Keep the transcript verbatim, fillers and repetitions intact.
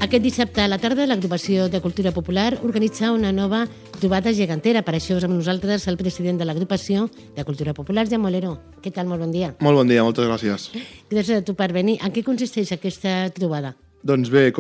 Aquest dissabte a la tarda l'Agrupació de Cultura Popular organitza una nova trobada gegantera. Per això és amb nosaltres el president de l'Agrupació de Cultura Popular, Jan Molero. Què tal? Molt bon dia. Molt bon dia, moltes gràcies. Gràcies a tu per venir. En què consisteix aquesta trobada? Doncs bé,